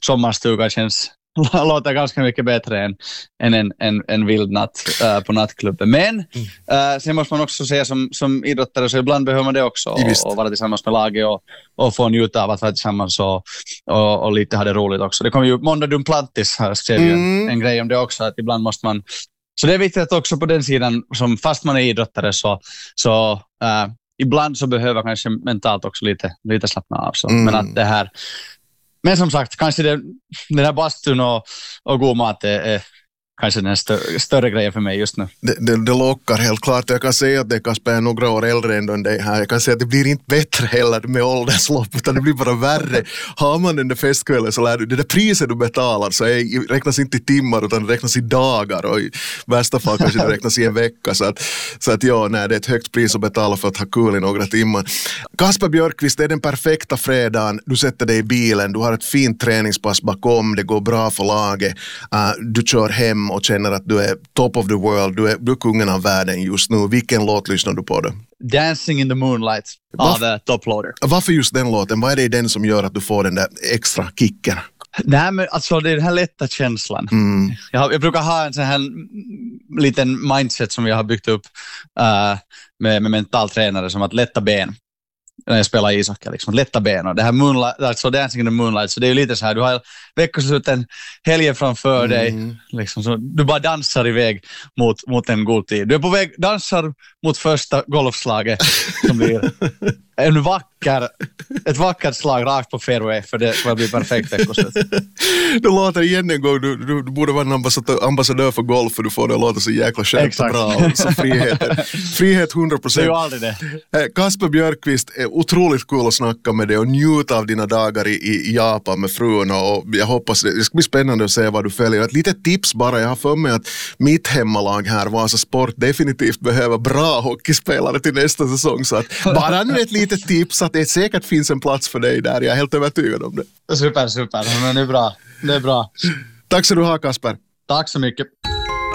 sommarstuga låter ganska mycket bättre än en vild natt på nattklubben. Men sen måste man också säga som idrottare, så ibland behöver man det också och vara tillsammans med laget och få njuta av att vara tillsammans och lite ha det roligt också. Det kom ju Måndag Duplantis skrev ju en grej om det också, att ibland måste man. Så det är viktigt att också på den sidan, som fast man är idrottare så ibland så behöver kanske mentalt också lite slappna av. Så. Men att det här. Men som sagt, kanske den här bastun och god mat är kanske den större grejen för mig just nu. Det lockar helt klart. Jag kan säga att det Kasper är några år äldre än dig här. Jag kan säga att det blir inte bättre heller med ålderslopp, utan det blir bara värre. Har man den där festkvällen så lär du, det där priset du betalar så räknas inte i timmar utan det räknas i dagar, och i värsta fall kanske det räknas i en vecka. Så att ja, nej, det är ett högt pris att betala för att ha kul i några timmar. Kasper Björkqvist, det är den perfekta fredagen. Du sätter dig i bilen, du har ett fint träningspass bakom, det går bra för laget, du kör hem och känner att du är top of the world, du är kungen av världen just nu. Vilken låt lyssnar du på då? Dancing in the Moonlight av Top Loader. Varför just den låten? Vad är det i den som gör att du får den där extra kicken? Nej, men alltså det är den här lätta känslan. Jag brukar ha en sån här liten mindset som jag har byggt upp med mental tränare, som att lätta ben. När jag spelar ishockey, liksom, lätta ben. Och det här Moonlight, alltså Dancing in the Moonlight, så det är ju lite så här, du har veckosluten, helgen framför dig, liksom, så du bara dansar iväg mot en god tid. Du är på väg, dansar mot första golfslaget som blir ett vackert slag rakt på fairway, för det blir perfekt veckoslut. Du låter igen en gång, du borde vara en ambassadör för golf, för du får det låta så jäkla skönt och bra. Så frihet 100%. Det är ju aldrig det. Kasper Björkqvist, otroligt kul att snacka med dig och njuta av dina dagar i Japan med frun, och jag hoppas det ska bli spännande att se vad du följer. Ett litet tips bara, jag har för mig att mitt hemmalag här, Vasa Sport, definitivt behöver bra hockeyspelare till nästa säsong, så att bara nu ett litet tips att det säkert finns en plats för dig där, jag är helt övertygad om det. Super, men det är bra. Tack så du ha, Kasper. Tack så mycket.